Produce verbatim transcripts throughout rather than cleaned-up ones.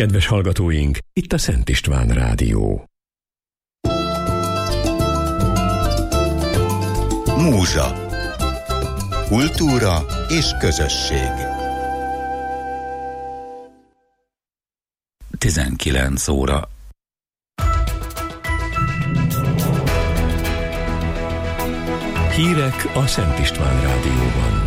Kedves hallgatóink, itt a Szent István Rádió. Múzsa. Kultúra és közösség. tizenkilenc óra. Hírek a Szent István Rádióban.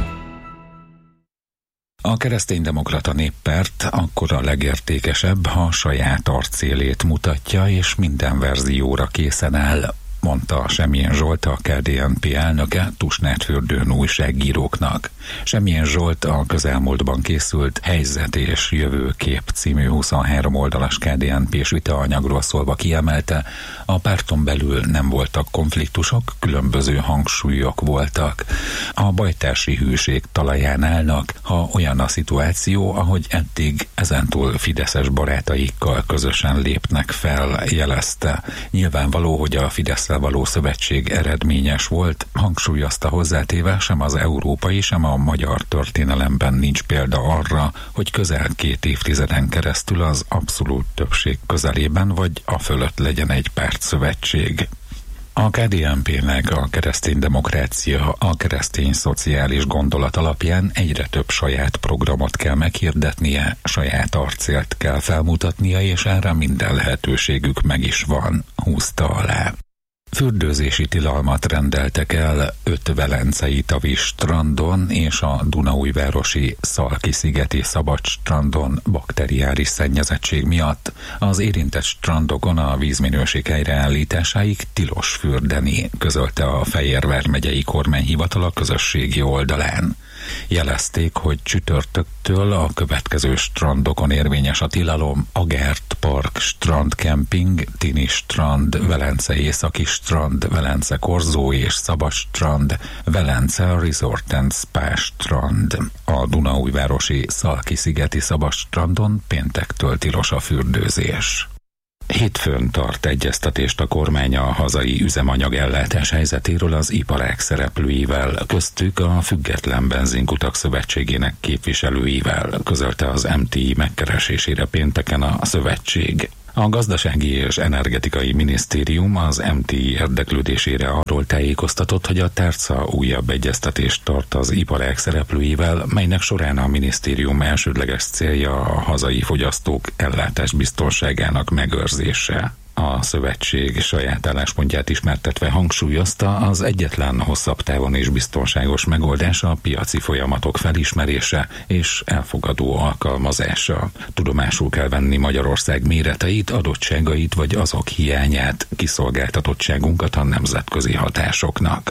A kereszténydemokrata néppárt akkor a legértékesebb, ha a saját arcélét mutatja, és minden verzióra készen áll, mondta Semjén Zsolt, a ká dé en pé elnöke Tusnádfürdőn újságíróknak. Semjén Zsolt a közelmúltban készült Helyzet és Jövőkép című huszonhárom oldalas ká dé en pés vitaanyagról szólva kiemelte, a párton belül nem voltak konfliktusok, különböző hangsúlyok voltak. A bajtársi hűség talaján állnak, ha olyan a szituáció, ahogy eddig ezentúl fideszes barátaikkal közösen lépnek fel, jelezte. Nyilvánvaló, hogy a Fidesszel való szövetség eredményes volt, hangsúlyozta hozzátéve, sem az európai, sem a magyar történelemben nincs példa arra, hogy közel két évtizeden keresztül az abszolút többség közelében vagy a fölött legyen egy pártszövetség. A ká dé en pének a keresztény demokrácia, a keresztény szociális gondolat alapján egyre több saját programot kell meghirdetnie, saját arcélt kell felmutatnia, és erre minden lehetőségük meg is van, húzta alá. Fürdőzési tilalmat rendeltek el öt velencei tavi strandon és a dunaújvárosi Szalki-szigeti szabadstrandon bakteriáris szennyezettség miatt. Az érintett strandokon a vízminőség helyreállításáig tilos fürdeni, közölte a Fejér vármegyei kormányhivatal a közösségi oldalán. Jelezték, hogy csütörtöktől a következő strandokon érvényes a tilalom: Agert Park strandkemping, Tini strand, Velence északi strand, Velence korzó és szabadstrand, Velence Resort and Spa strand. A dunaújvárosi Szalki-szigeti szabadstrandon péntektől tilos a fürdőzés. Hétfőn tart egyeztetést a kormány a hazai üzemanyag ellátás helyzetéről az iparág szereplőivel, köztük a Független Benzinkutak Szövetségének képviselőivel, közölte az em té i megkeresésére pénteken a szövetség. A Gazdasági és Energetikai Minisztérium az em té i érdeklődésére arról tájékoztatott, hogy a tárca újabb egyeztetést tart az iparág szereplőivel, melynek során a minisztérium elsődleges célja a hazai fogyasztók ellátásbiztonságának megőrzése. A szövetség saját álláspontját ismertetve hangsúlyozta, az egyetlen hosszabb távon és biztonságos megoldás a piaci folyamatok felismerése és elfogadó alkalmazása. Tudomásul kell venni Magyarország méreteit, adottságait vagy azok hiányát, kiszolgáltatottságunkat a nemzetközi hatásoknak.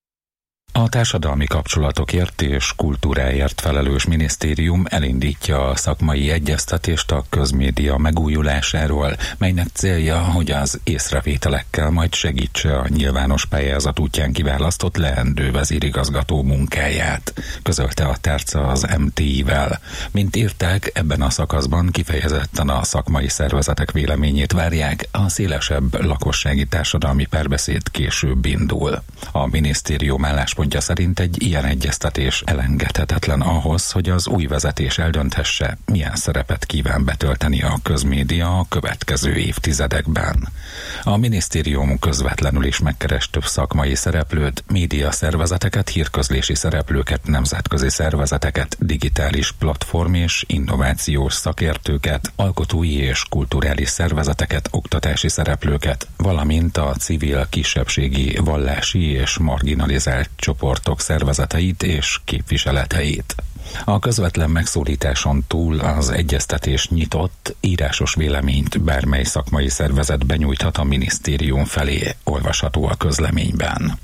A társadalmi kapcsolatokért és kultúráért felelős minisztérium elindítja a szakmai egyeztetést a közmédia megújulásáról, melynek célja, hogy az észrevételekkel majd segítse a nyilvános pályázat útján kiválasztott leendő vezérigazgató munkáját, közölte a tárca az em té i-vel. Mint írták, ebben a szakaszban kifejezetten a szakmai szervezetek véleményét várják, a szélesebb lakossági társadalmi párbeszéd később indul. A minisztérium álláspontja szerint egy ilyen egyeztetés elengedhetetlen ahhoz, hogy az új vezetés eldönthesse, milyen szerepet kíván betölteni a közmédia a következő évtizedekben. A minisztérium közvetlenül is megkeres több szakmai szereplőt, média szervezeteket, hírközlési szereplőket, nemzetközi szervezeteket, digitális platform és innovációs szakértőket, alkotói és kulturális szervezeteket, oktatási szereplőket, valamint a civil, kisebbségi, vallási és marginalizált csoportok szervezeteit és képviseleteit. A közvetlen megszólításon túl az egyeztetés nyitott, írásos véleményt bármely szakmai szervezet benyújthat a minisztérium felé, olvasható a közleményben.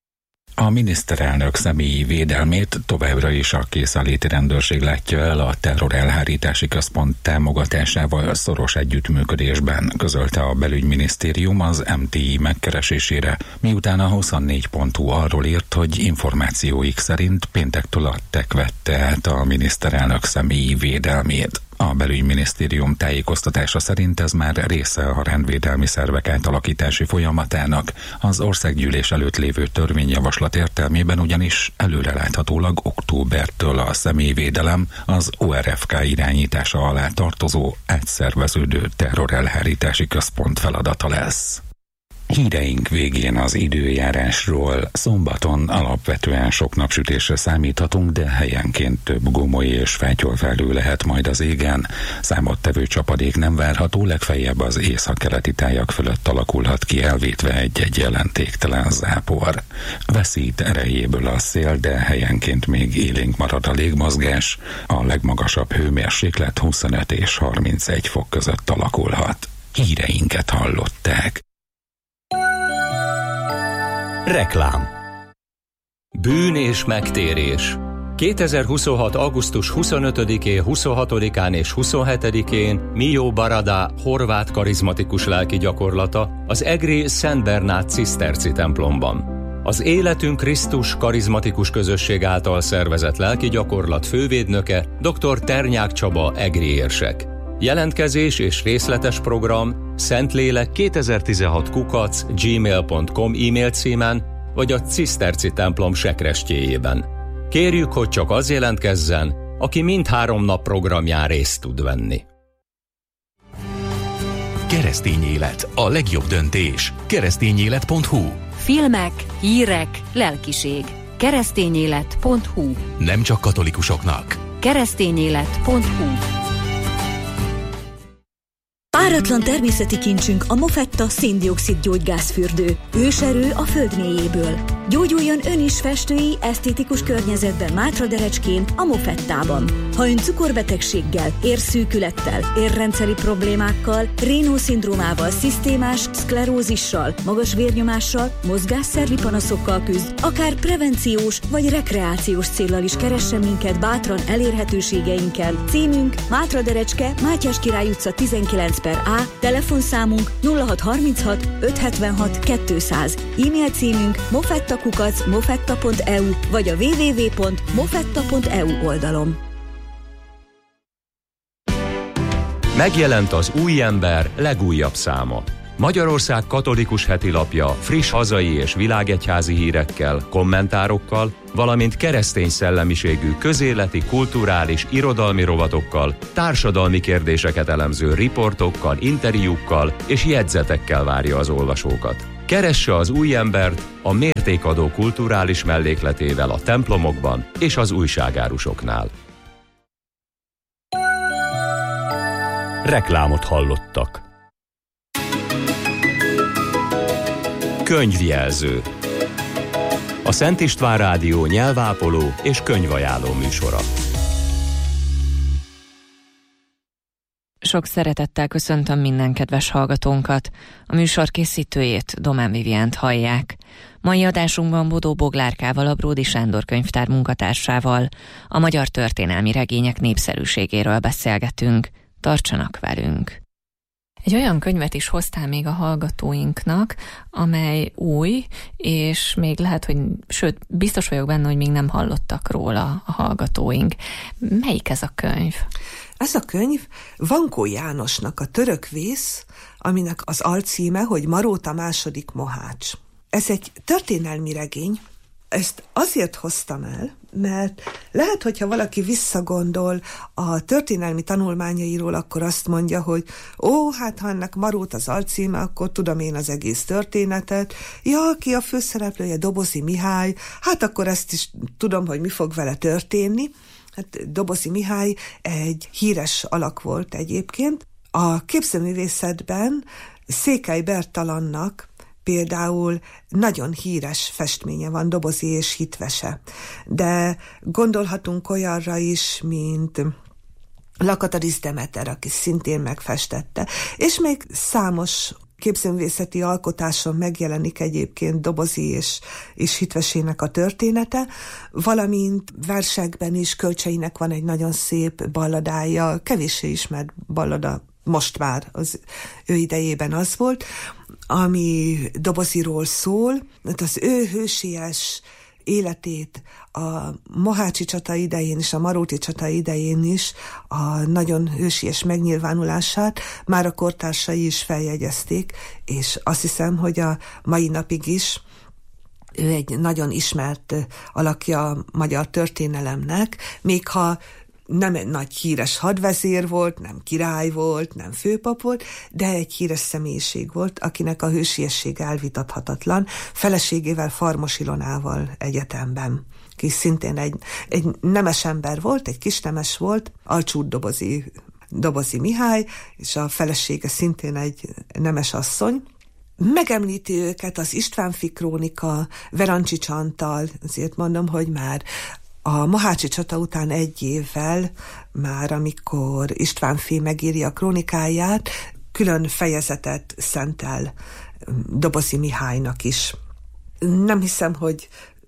A miniszterelnök személyi védelmét továbbra is a készenléti rendőrség látja el a terrorelhárítási központ támogatásával szoros együttműködésben, közölte a belügyminisztérium az em té i megkeresésére, miután a huszonnégy pont hu arról írt, hogy információik szerint péntektől a té e ká vette át a miniszterelnök személyi védelmét. A belügyminisztérium tájékoztatása szerint ez már része a rendvédelmi szervek átalakítási folyamatának. Az országgyűlés előtt lévő törvényjavaslat értelmében ugyanis előreláthatólag októbertől a személyvédelem az o er ef ká irányítása alá tartozó átszerveződő terrorelhárítási központ feladata lesz. Híreink végén az időjárásról. Szombaton alapvetően sok napsütésre számíthatunk, de helyenként több gomoly és fátyolfelhő lehet majd az égen. Számottevő csapadék nem várható, legfeljebb az északkeleti tájak fölött alakulhat ki, elvétve egy-egy jelentéktelen zápor. Veszít erejéből a szél, de helyenként még élénk marad a légmozgás. A legmagasabb hőmérséklet huszonöt és harmincegy fok között alakulhat. Híreinket hallották. Reklám. Bűn és megtérés. kétezer-huszonhat. augusztus huszonötödikén, huszonhatodikán és huszonhetedikén Mio Barada horvát karizmatikus lelki gyakorlata az egri Szent Bernát ciszterci templomban. Az Életünk Krisztus karizmatikus közösség által szervezett lelki gyakorlat fővédnöke dr. Ternyák Csaba egri érsek. Jelentkezés és részletes program Szentlélek kétezer-tizenhat kukac gmail pont com e-mail címen vagy a ciszterci templom sekrestjéjében. Kérjük, hogy csak az jelentkezzen, aki mindhárom nap programján részt tud venni. Keresztény élet, a legjobb döntés. keresztényélet pont hu. Filmek, hírek, lelkiség. keresztényélet pont hu. Nem csak katolikusoknak. keresztényélet pont hu. Páratlan természeti kincsünk a Mofetta szén-dioxid gyógygázfürdő. Őserő a föld mélyéből. Gyógyuljon ön is festői, esztétikus környezetben Mátraderecskén, a Mofettában. Ha ön cukorbetegséggel, érszűkülettel, érrendszeri problémákkal, Raynaud-szindrómával, szisztémás szklerózissal, magas vérnyomással, mozgásszervi panaszokkal küzd, akár prevenciós vagy rekreációs céllal is keressen minket bátran elérhetőségeinkkel. Címünk Mátraderecske, Mátyás Király utca tizenkilenc per A, telefonszámunk nulla hat harminchat ötszázhetvenhat kétszáz, e-mail címünk mofettakukac mofetta pont e u vagy a double-u double-u double-u pont mofetta pont e u oldalon. Megjelent az Új Ember legújabb száma. Magyarország katolikus hetilapja friss hazai és világegyházi hírekkel, kommentárokkal, valamint keresztény szellemiségű közéleti, kulturális, irodalmi rovatokkal, társadalmi kérdéseket elemző riportokkal, interjúkkal és jegyzetekkel várja az olvasókat. Keresse az Új Embert a mértékadó kulturális mellékletével a templomokban és az újságárusoknál. Reklámot hallottak. Könyvjelző. A Szent István Rádió nyelvápoló és könyvajánló műsora. Sok szeretettel köszöntöm minden kedves hallgatónkat. A műsor készítőjét, Domán Viviánt hallják. Mai adásunkban Bodó Boglárkával, a Bródi Sándor könyvtár munkatársával a magyar történelmi regények népszerűségéről beszélgetünk. Tartsanak velünk! Egy olyan könyvet is hoztál még a hallgatóinknak, amely új, és még lehet, hogy, sőt, biztos vagyok benne, hogy még nem hallottak róla a hallgatóink. Melyik ez a könyv? Ez a könyv Vankó Jánosnak a Török vész, aminek az alcíme, hogy Maróta második Mohács. Ez egy történelmi regény. Ezt azért hoztam el, mert lehet, hogyha valaki visszagondol a történelmi tanulmányairól, akkor azt mondja, hogy ó, hát ha ennek Marót az alcíme, akkor tudom én az egész történetet. Ja, ki a főszereplője, Dobozi Mihály, hát akkor ezt is tudom, hogy mi fog vele történni. Hát Dobozi Mihály egy híres alak volt egyébként. A képzőművészetben Székely Bertalannak például nagyon híres festménye van, Dobozi és Hitvese. De gondolhatunk olyanra is, mint Lakatarisz Demeter, aki szintén megfestette. És még számos képzőművészeti alkotáson megjelenik egyébként Dobozi és, és Hitvesének a története, valamint versekben is Kölcseinek van egy nagyon szép balladája, kevéssé ismert ballada, most már az ő idejében az volt, ami Doboziról szól, hát az ő hősies életét a mohácsi csata idején és a maróti csata idején is, a nagyon hősies megnyilvánulását már a kortársai is feljegyezték, és azt hiszem, hogy a mai napig is ő egy nagyon ismert alakja a magyar történelemnek, még ha nem egy nagy híres hadvezér volt, nem király volt, nem főpap volt, de egy híres személyiség volt, akinek a hősiesség elvitathatatlan, feleségével, Farmos Ilonával egyetemben, ki szintén egy, egy nemes ember volt, egy kisnemes volt, Alcsúd-Dobozi Dobozi Mihály, és a felesége szintén egy nemes asszony. Megemlíti őket az Istvánfi krónika Verancsics Antal, azért mondom, hogy már a mohácsi csata után egy évvel, már amikor Istvánfi megírja a krónikáját, külön fejezetet szentel Dobozi Mihálynak is. Nem hiszem, hogy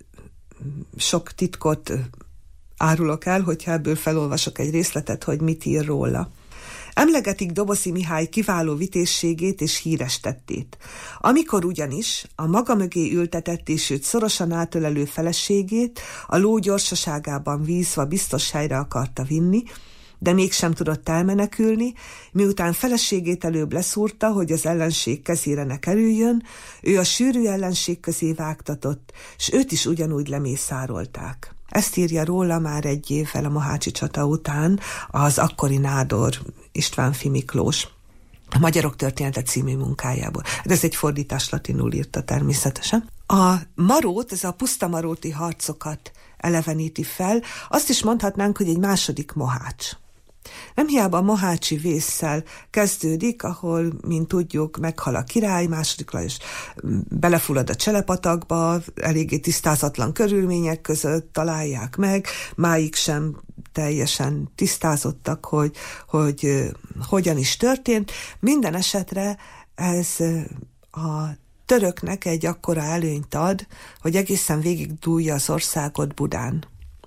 sok titkot árulok el, hogyha ebből felolvasok egy részletet, hogy mit ír róla. Emlegetik Dobozi Mihály kiváló vitézségét és híres tettét. Amikor ugyanis a maga mögé ültetett és őt szorosan átölelő feleségét a ló gyorsaságában vízva biztos helyre akarta vinni, de mégsem tudott elmenekülni, miután feleségét előbb leszúrta, hogy az ellenség kezére ne kerüljön, ő a sűrű ellenség közé vágtatott, s őt is ugyanúgy lemészárolták. Ezt írja róla már egy évvel a mohácsi csata után az akkori nádor Istvánfi Miklós a Magyarok története című munkájából. De ez egy fordítás, latinul írta természetesen. A marót, ez a pusztamaróti harcokat eleveníti fel, azt is mondhatnánk, hogy egy második mohács. Nem hiába a mohácsi vésszel kezdődik, ahol, mint tudjuk, meghal a király, második Lajos belefullad a Cselepatakba, eléggé tisztázatlan körülmények között találják meg, máig sem teljesen tisztázottak, hogy, hogy hogyan is történt. Minden esetre ez a töröknek egy akkora előnyt ad, hogy egészen végig dúlja az országot Budán.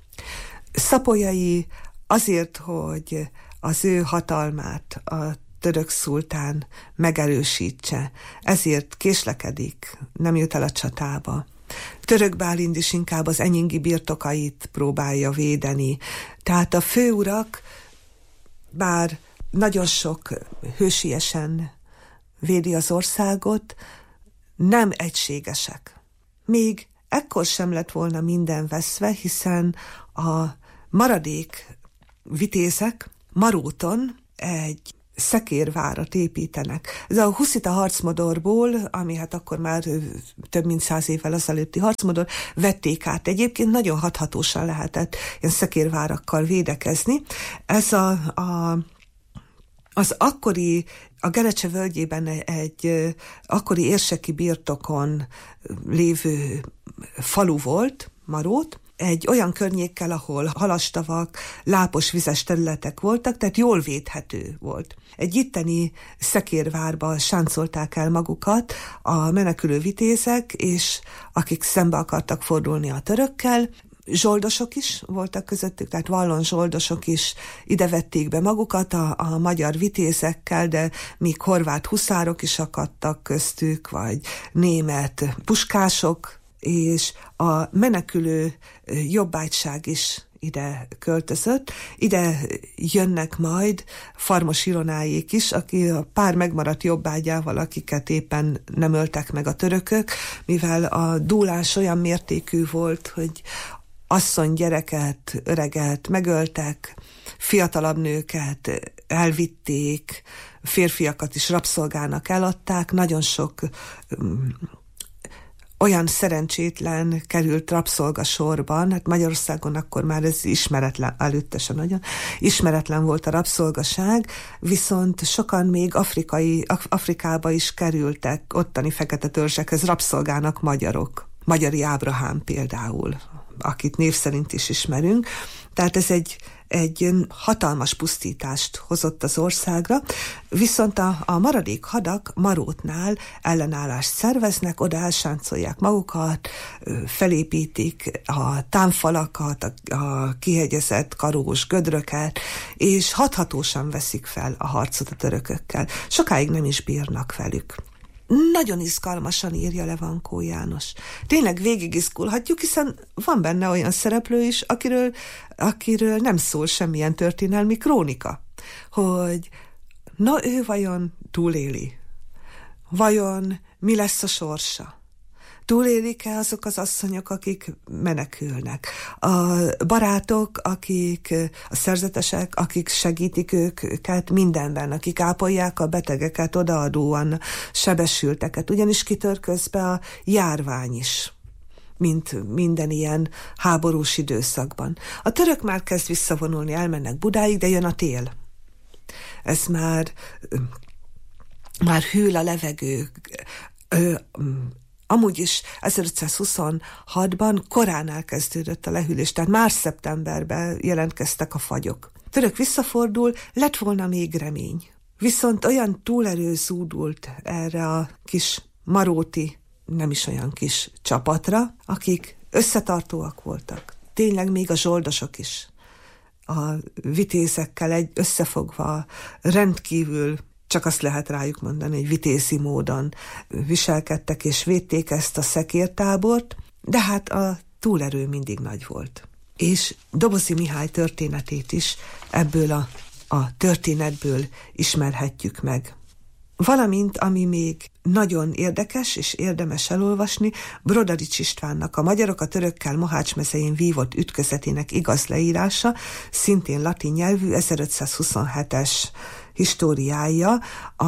Szapolyai azért, hogy az ő hatalmát a török szultán megerősítse, ezért késlekedik, nem jut el a csatába. Török Bálint is inkább az enyingi birtokait próbálja védeni. Tehát a főurak, bár nagyon sok hősiesen védi az országot, nem egységesek. Még ekkor sem lett volna minden veszve, hiszen a maradék vitézek Maróton egy szekérvárat építenek. Ez a huszita harcmodorból, ami hát akkor már több mint száz évvel azelőtti harcmodor, vették át. Egyébként nagyon hathatósan lehetett ilyen szekérvárakkal védekezni. Ez a, a az akkori, a Gerecse völgyében egy akkori érseki birtokon lévő falu volt, Marót, egy olyan környékkel, ahol halastavak, lápos vizes területek voltak, tehát jól védhető volt. Egy itteni szekérvárba sáncolták el magukat a menekülő vitézek, és akik szembe akartak fordulni a törökkel, zsoldosok is voltak közöttük, tehát vallon zsoldosok is ide vették be magukat a, a magyar vitézekkel, de míg horvát huszárok is akadtak köztük, vagy német puskások, és a menekülő jobbágyság is ide költözött. Ide jönnek majd Farmos Ilonáék is, aki a pár megmaradt jobbágyával, akiket éppen nem öltek meg a törökök, mivel a dúlás olyan mértékű volt, hogy asszony, gyereket, öreget megöltek, fiatalabb nőket elvitték, férfiakat is rabszolgának eladták, nagyon sok um, olyan szerencsétlen került rabszolgasorban, hát Magyarországon akkor már ez ismeretlen, előtte sem nagyon, ismeretlen volt a rabszolgaság, viszont sokan még afrikai, Afrikába is kerültek, ottani fekete törzsekhez rabszolgának magyarok. Magyari Ábrahám például, akit név szerint is ismerünk. Tehát ez egy, egy hatalmas pusztítást hozott az országra, viszont a, a maradék hadak Marótnál ellenállást szerveznek, oda elsáncolják magukat, felépítik a támfalakat, a, a kihegyezett karós gödröket, és hathatósan veszik fel a harcot a törökökkel. Sokáig nem is bírnak velük. nagyon izgalmasan írja le Vankó János. Tényleg végig izgulhatjuk, hiszen van benne olyan szereplő is, akiről, akiről nem szól semmilyen történelmi krónika. Hogy na ő vajon túléli? Vajon mi lesz a sorsa? Túlélik-e azok az asszonyok, akik menekülnek? A barátok, akik, a szerzetesek, akik segítik őket mindenben, akik ápolják a betegeket, odaadóan sebesülteket. Ugyanis kitör közbe a járvány is, mint minden ilyen háborús időszakban. A török már kezd visszavonulni, elmennek Budáig, de jön a tél. Ez már, már hűl a levegő. Ö, Amúgy is ezerötszázhuszonhatban korán elkezdődött a lehűlés, tehát már szeptemberben jelentkeztek a fagyok. Török visszafordul, lett volna még remény. Viszont olyan túlerő zúdult erre a kis maróti, nem is olyan kis csapatra, akik összetartóak voltak. Tényleg még a zsoldosok is. A vitézekkel egy összefogva rendkívül, csak azt lehet rájuk mondani, hogy vitézi módon viselkedtek és védték ezt a szekértábort, de hát a túlerő mindig nagy volt. És Dobozi Mihály történetét is ebből a, a történetből ismerhetjük meg. Valamint, ami még nagyon érdekes és érdemes elolvasni, Brodarics Istvánnak a Magyarok a törökkel Mohács mezején vívott ütközetének igaz leírása, szintén latin nyelvű, ezerötszázhuszonhetes históriája,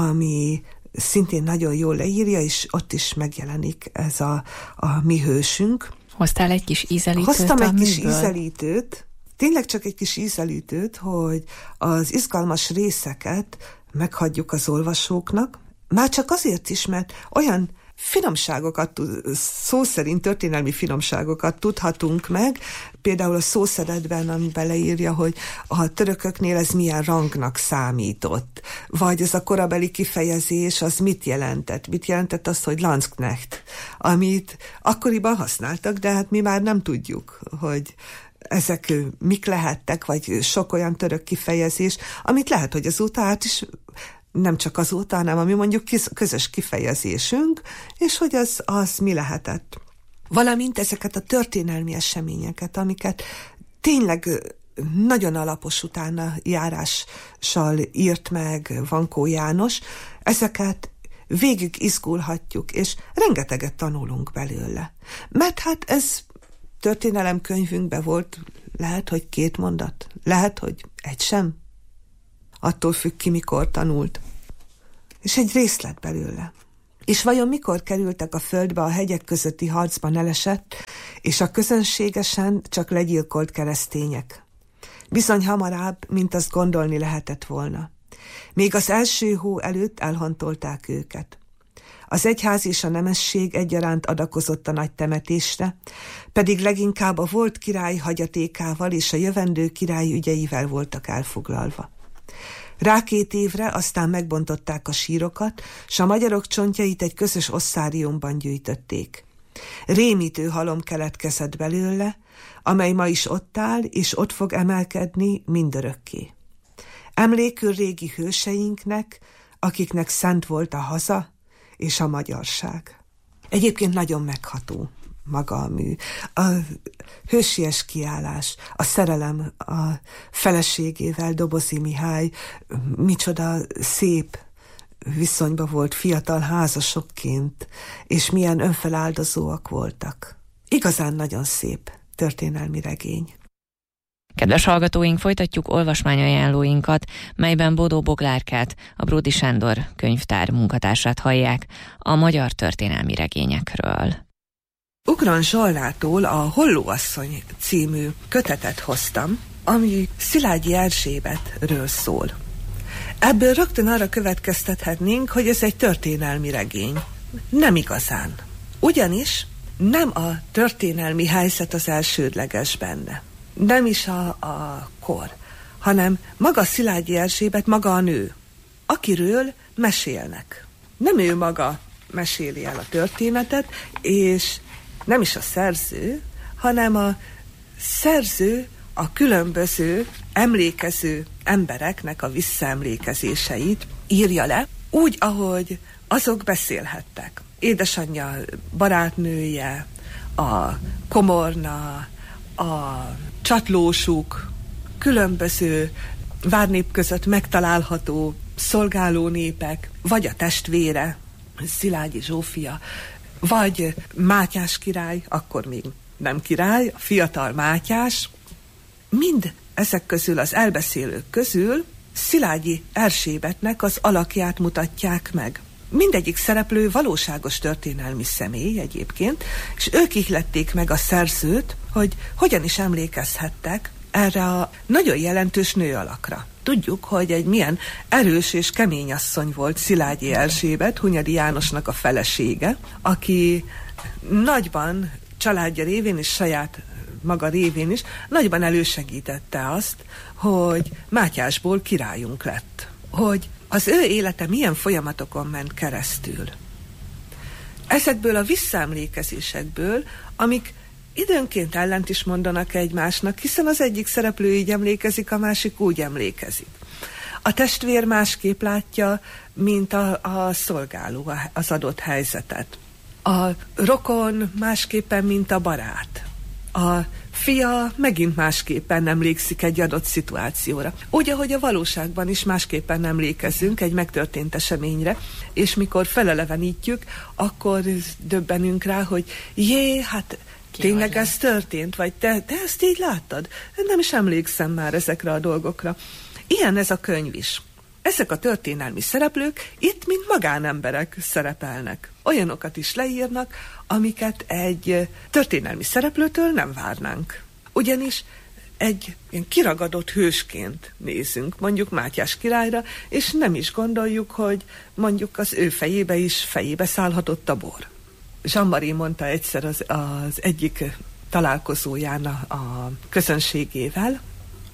ami szintén nagyon jól leírja, és ott is megjelenik ez a, a mi hősünk. Hoztál egy kis ízelítőt? Hoztam egy műből? kis ízelítőt, tényleg csak egy kis ízelítőt, hogy az izgalmas részeket meghagyjuk az olvasóknak, már csak azért is, mert olyan finomságokat, szó szerint történelmi finomságokat tudhatunk meg, például a szószedetben, amiben leírja, hogy a törököknél ez milyen rangnak számított, vagy ez a korabeli kifejezés, az mit jelentett? Mit jelentett az, hogy Landsknecht, amit akkoriban használtak, de hát mi már nem tudjuk, hogy ezek mik lehettek, vagy sok olyan török kifejezés, amit lehet, hogy azóta át is, nem csak azóta, hanem ami mondjuk közös kifejezésünk, és hogy az, az mi lehetett. Valamint ezeket a történelmi eseményeket, amiket tényleg nagyon alapos utána járással írt meg Vankó János, ezeket végig izgulhatjuk, és rengeteget tanulunk belőle. Mert hát ez történelemkönyvünkben volt, lehet, hogy két mondat, lehet, hogy egy sem. Attól függ ki, mikor tanult. És egy részlet belőle. És vajon mikor kerültek a földbe a hegyek közötti harcban elesett, és a közönségesen csak legyilkolt keresztények? Bizony hamarabb, mint azt gondolni lehetett volna. Még az első hó előtt elhontolták őket. Az egyház és a nemesség egyaránt adakozott a nagy temetésre, pedig leginkább a volt király hagyatékával és a jövendő király ügyeivel voltak elfoglalva. Rá két évre aztán megbontották a sírokat, s a magyarok csontjait egy közös osszáriumban gyűjtötték. Rémítő halom keletkezett belőle, amely ma is ott áll, és ott fog emelkedni mindörökké. Emlékül régi hőseinknek, akiknek szent volt a haza és a magyarság. Egyébként nagyon megható maga a mű. A hősies kiállás, a szerelem a feleségével, Dobozi Mihály, micsoda szép viszonyban volt fiatal házasokként, és milyen önfeláldozóak voltak. Igazán nagyon szép történelmi regény. Kedves hallgatóink, folytatjuk olvasmányajánlóinkat, melyben Bodó Boglárkát, a Bródy Sándor könyvtár munkatársát hallják a magyar történelmi regényekről. Ugran Zsollától a Hollóasszony című kötetet hoztam, ami Szilágyi Erzsébetről szól. Ebből rögtön arra következtethetnénk, hogy ez egy történelmi regény. Nem igazán. Ugyanis nem a történelmi helyzet az elsődleges benne. Nem is a, a kor, hanem maga Szilágyi Erzsébet, maga a nő, akiről mesélnek. Nem ő maga meséli el a történetet, és nem is a szerző, hanem a szerző a különböző emlékező embereknek a visszaemlékezéseit írja le, úgy, ahogy azok beszélhettek. Édesanyja, barátnője, a komorna, a csatlósuk, különböző várnép között megtalálható szolgálónépek, vagy a testvére, Szilágyi Zsófia, vagy Mátyás király, akkor még nem király, a fiatal Mátyás, mind ezek közül, az elbeszélők közül Szilágyi Erzsébetnek az alakját mutatják meg. Mindegyik szereplő valóságos történelmi személy egyébként, és ők ihlették meg a szerzőt, hogy hogyan is emlékezhettek erre a nagyon jelentős nő alakra. Tudjuk, hogy egy milyen erős és kemény asszony volt Szilágyi Erzsébet, Hunyadi Jánosnak a felesége, aki nagyban családja révén és saját maga révén is nagyban elősegítette azt, hogy Mátyásból királyunk lett. Hogy az ő élete milyen folyamatokon ment keresztül. Ezekből a visszaemlékezésekből, amik időnként ellent is mondanak egymásnak, hiszen az egyik szereplő így emlékezik, a másik úgy emlékezik. A testvér másképp látja, mint a, a szolgáló az adott helyzetet. A rokon másképpen, mint a barát. A fia megint másképpen emlékszik egy adott szituációra. Úgy, ahogy a valóságban is másképpen emlékezünk egy megtörtént eseményre, és mikor felelevenítjük, akkor döbbenünk rá, hogy jé, hát Ki tényleg ez történt, vagy te, te ezt így láttad? Nem is emlékszem már ezekre a dolgokra. Ilyen ez a könyv is. Ezek a történelmi szereplők itt, mint magánemberek szerepelnek. Olyanokat is leírnak, amiket egy történelmi szereplőtől nem várnánk. Ugyanis egy ilyen kiragadott hősként nézünk, mondjuk Mátyás királyra, és nem is gondoljuk, hogy mondjuk az ő fejébe is fejébe szállhatott a bor. Jean-Marie mondta egyszer az, az egyik találkozóján a, a közönségével,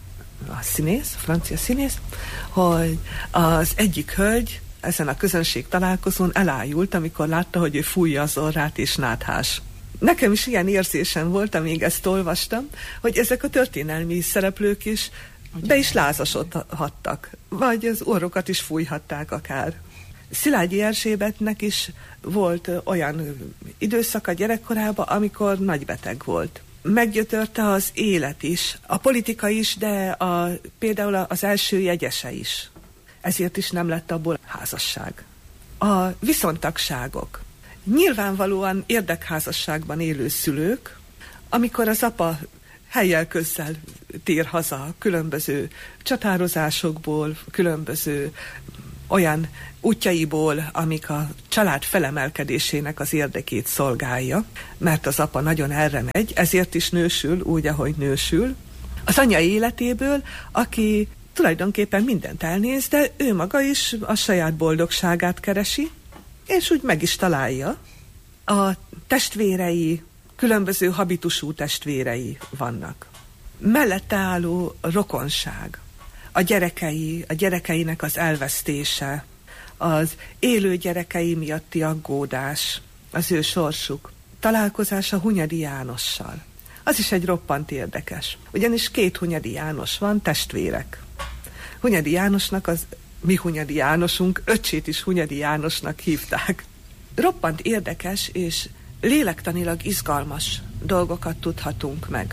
a színész, a francia színész, hogy az egyik hölgy ezen a közönség találkozón elájult, amikor látta, hogy ő fújja az orrát és náthás. Nekem is ilyen érzésem volt, amíg ezt olvastam, hogy ezek a történelmi szereplők is be is lázasodhattak, vagy az orrokat is fújhatták akár. Szilágyi Erzsébetnek is volt olyan időszaka gyerekkorában, amikor nagybeteg volt. Meggyötörte az élet is, a politika is, de a, például az első jegyese is. Ezért is nem lett abból házasság. A viszontagságok. Nyilvánvalóan érdekházasságban élő szülők, amikor az apa helyjel közzel tér haza különböző csatározásokból, különböző olyan útjaiból, amik a család felemelkedésének az érdekét szolgálja, mert az apa nagyon erre megy, ezért is nősül úgy, ahogy nősül. Az anya életéből, aki tulajdonképpen mindent elnéz, de ő maga is a saját boldogságát keresi, és úgy meg is találja. A testvérei, különböző habitusú testvérei vannak. Mellette álló rokonság, a gyerekei, a gyerekeinek az elvesztése, az élő gyerekei miatti aggódás, az ő sorsuk, találkozása Hunyadi Jánossal. Az is egy roppant érdekes, ugyanis két Hunyadi János van, testvérek. Hunyadi Jánosnak az mi Hunyadi Jánosunk, öcsét is Hunyadi Jánosnak hívták. Roppant érdekes és lélektanilag izgalmas dolgokat tudhatunk meg.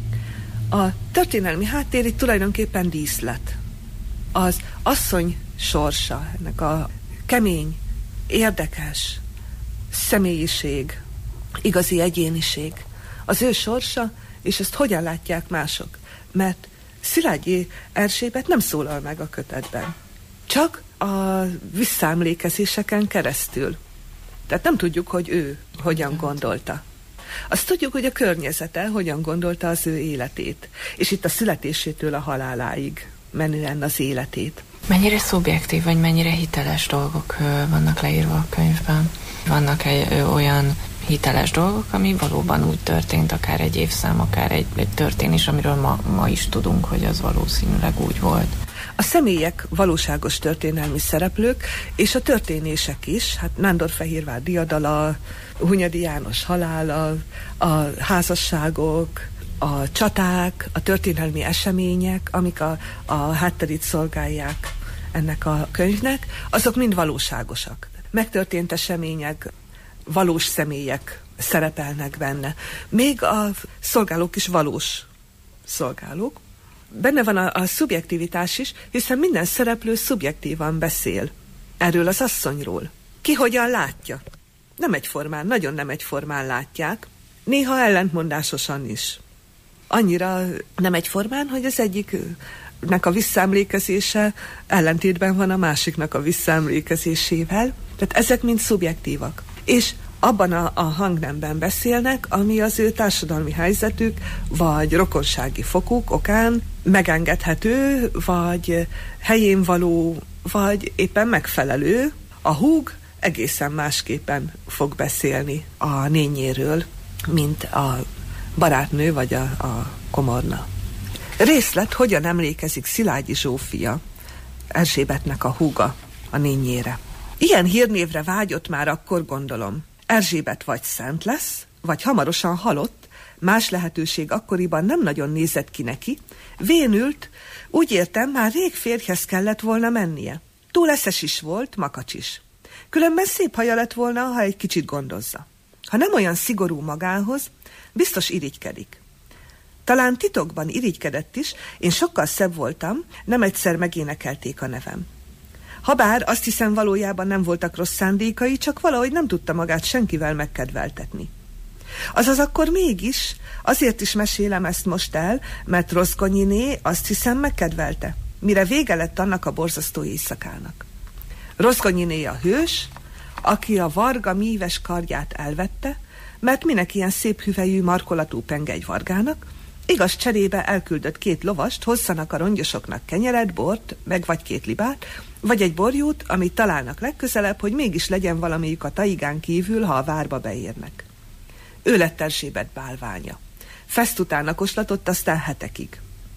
A történelmi háttér itt tulajdonképpen díszlet. Az asszony sorsa, ennek a kemény, érdekes személyiség, igazi egyéniség, az ő sorsa, és ezt hogyan látják mások. Mert Szilágyi Erzsébet nem szólal meg a kötetben. Csak a visszaemlékezéseken keresztül. Tehát nem tudjuk, hogy ő hogyan gondolta. Azt tudjuk, hogy a környezete hogyan gondolta az ő életét. És itt a születésétől a haláláig menően az életét. Mennyire szubjektív, vagy mennyire hiteles dolgok vannak leírva a könyvben? Vannak egy, ö, olyan hiteles dolgok, ami valóban úgy történt, akár egy évszám, akár egy, egy történés, amiről ma, ma is tudunk, hogy az valószínűleg úgy volt. A személyek valóságos történelmi szereplők, és a történések is, hát Nándorfehérvár diadala, Hunyadi János halála, a házasságok, a csaták, a történelmi események, amik a, a hátterét szolgálják ennek a könyvnek, azok mind valóságosak. Megtörtént események, valós személyek szerepelnek benne. Még a szolgálók is valós szolgálók. Benne van a, a szubjektivitás is, hiszen minden szereplő szubjektívan beszél erről az asszonyról. Ki hogyan látja? Nem egyformán, nagyon nem egyformán látják, néha ellentmondásosan is. Annyira nem egyformán, hogy az egyiknek a visszaemlékezése ellentétben van a másiknak a visszaemlékezésével. Tehát ezek mind szubjektívak. És abban a, a hangnemben beszélnek, ami az ő társadalmi helyzetük, vagy rokonsági fokuk okán megengedhető, vagy helyén való, vagy éppen megfelelő. A húg egészen másképpen fog beszélni a nényéről, mint a barátnő, vagy a, a komorna. Részlet, hogyan emlékezik Szilágyi Zsófia, Erzsébetnek a húga, a nényére. Ilyen hírnévre vágyott már akkor, gondolom. Erzsébet vagy szent lesz, vagy hamarosan halott, más lehetőség akkoriban nem nagyon nézett ki neki, vénült, úgy értem, már rég férjhez kellett volna mennie. Túl eszes is volt, makacs is. Különben szép haja lett volna, ha egy kicsit gondozza. Ha nem olyan szigorú magához, biztos irigykedik. Talán titokban irigykedett is, én sokkal szebb voltam, nem egyszer megénekelték a nevem. Habár azt hiszem valójában nem voltak rossz szándékai, csak valahogy nem tudta magát senkivel megkedveltetni. Azaz akkor mégis, azért is mesélem ezt most el, mert Rozgonyiné azt hiszem megkedvelte, mire vége lett annak a borzasztó éjszakának. Rozgonyiné a hős, aki a Varga míves kardját elvette, mert minek ilyen szép hüvelyű markolatú penge egy vargának, igaz cserébe elküldött két lovast, hozzanak a rongyosoknak kenyeret, bort, meg vagy két libát, vagy egy borjút, amit találnak legközelebb, hogy mégis legyen valamelyik a taigán kívül, ha a várba beérnek. Ő lett Erzsébet bálványa. Feszt utána koslatott, aztán hetekig.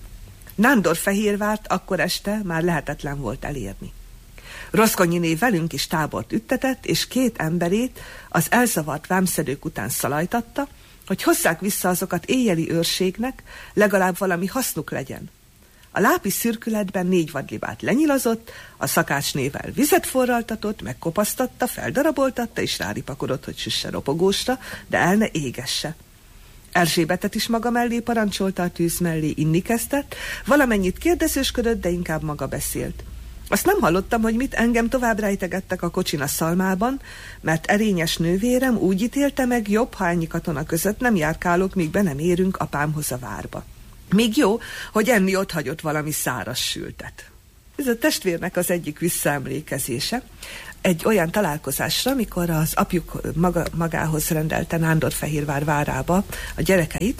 Nándorfehérvárt akkor este már lehetetlen volt elérni. Rozgonyiné velünk is tábort üttetett, és két emberét az elzavart vámszedők után szalajtatta, hogy hozzák vissza azokat éjjeli őrségnek, legalább valami hasznuk legyen. A lápi szürkületben négy vadlibát lenyilazott, a szakácsnével vizet forraltatott, megkopasztatta, feldaraboltatta, és ráripakodott, hogy süsse ropogósra, de el ne égesse. Erzsébetet is maga mellé parancsolta, a tűz mellé inni kezdett, valamennyit kérdezősködött, de inkább maga beszélt. Azt nem hallottam, hogy mit, engem tovább rejtegettek a kocsin a szalmában, mert erényes nővérem úgy ítélte meg, jobb, ha ennyi katona között nem járkálok, míg be nem érünk apámhoz a várba. Még jó, hogy enni ott hagyott valami száraz sültet. Ez a testvérnek az egyik visszaemlékezése. Egy olyan találkozásra, mikor az apjuk maga, magához rendelte Nándorfehérvár várába a gyerekeit,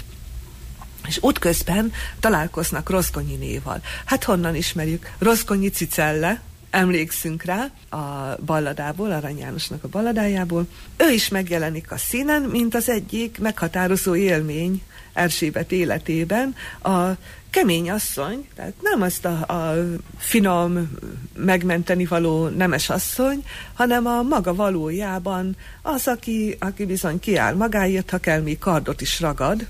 és útközben találkoznak Rozgonyinéval. Hát honnan ismerjük? Rozgonyi Cicelle, emlékszünk rá a balladából, Arany Jánosnak a balladájából. Ő is megjelenik a színen, mint az egyik meghatározó élmény Erzsébet életében, a kemény asszony, tehát nem azt a, a finom, megmenteni való nemes asszony, hanem a maga valójában az, aki, aki bizony kiáll magáért, ha kell, még kardot is ragad,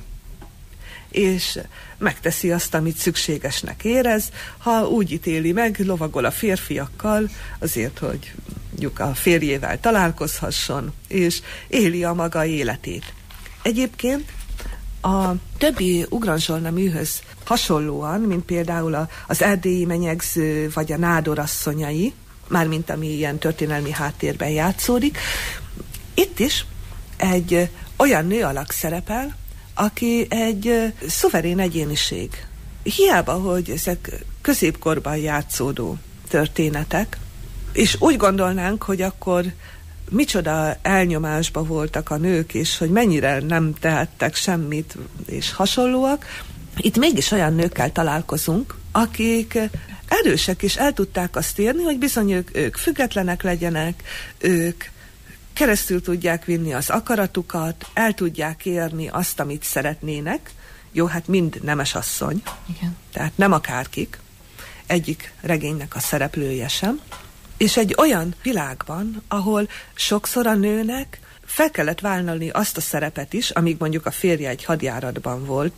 és megteszi azt, amit szükségesnek érez, ha úgy ítéli meg, lovagol a férfiakkal, azért, hogy a férjével találkozhasson, és éli a maga életét. Egyébként a többi Ugranzsolna műhöz hasonlóan, mint például a, az Erdélyi menyegző, vagy a Nádor asszonyai, mármint ami ilyen történelmi háttérben játszódik, itt is egy olyan nő alak szerepel, aki egy szuverén egyéniség. Hiába, hogy ezek középkorban játszódó történetek, és úgy gondolnánk, hogy akkor micsoda elnyomásba voltak a nők, és hogy mennyire nem tehettek semmit, és hasonlóak, itt mégis olyan nőkkel találkozunk, akik erősek, és el tudták azt érni, hogy bizony ők, ők függetlenek legyenek, ők keresztül tudják vinni az akaratukat, el tudják érni azt, amit szeretnének. Jó, hát mind nemes asszony, igen. Tehát nem akárkik, egyik regénynek a szereplője sem. És egy olyan világban, ahol sokszor a nőnek fel kellett vállalni azt a szerepet is, amíg mondjuk a férje egy hadjáratban volt,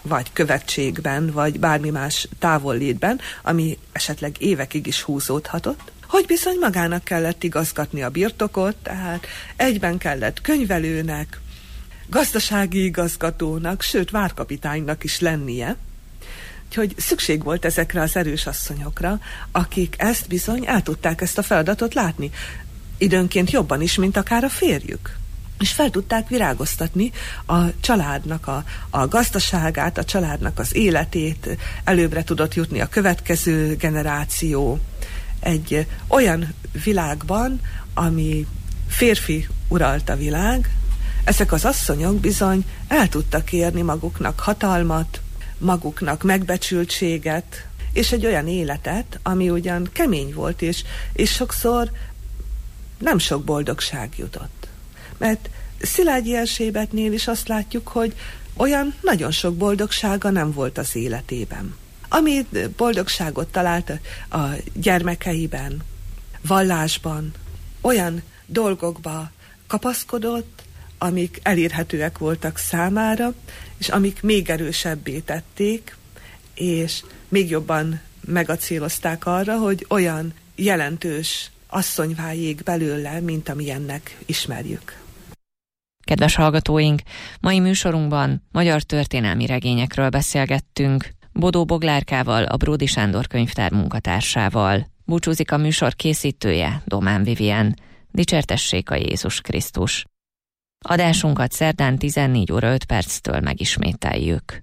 vagy követségben, vagy bármi más távollétben, ami esetleg évekig is húzódhatott, hogy bizony magának kellett igazgatni a birtokot, tehát egyben kellett könyvelőnek, gazdasági igazgatónak, sőt várkapitánynak is lennie, úgyhogy szükség volt ezekre az erős asszonyokra, akik ezt bizony el tudták ezt a feladatot látni, időnként jobban is, mint akár a férjük. És fel tudták virágoztatni a családnak a, a gazdaságát, a családnak az életét, előbbre tudott jutni a következő generáció egy olyan világban, ami férfi uralta világ. Ezek az asszonyok bizony el tudtak érni maguknak hatalmat, maguknak megbecsültséget, és egy olyan életet, ami ugyan kemény volt, és, és sokszor nem sok boldogság jutott. Mert Szilágyi Erzsébetnél is azt látjuk, hogy olyan nagyon sok boldogsága nem volt az életében. Ami boldogságot talált a gyermekeiben, vallásban, olyan dolgokba kapaszkodott, amik elérhetőek voltak számára, és amik még erősebbé tették, és még jobban megacélozták arra, hogy olyan jelentős asszony váljék belőle, mint amilyennek ismerjük. Kedves hallgatóink, mai műsorunkban magyar történelmi regényekről beszélgettünk Bodó Boglárkával, a Bródy Sándor könyvtár munkatársával. Búcsúzik a műsor készítője, Domán Vivien. Dicsértessék a Jézus Krisztus. Adásunkat szerdán tizennégy óra öt perctől megismételjük.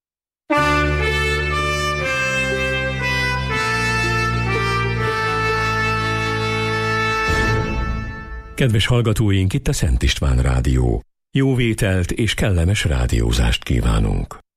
Kedves hallgatóink, itt a Szent István Rádió. Jó vételt és kellemes rádiózást kívánunk.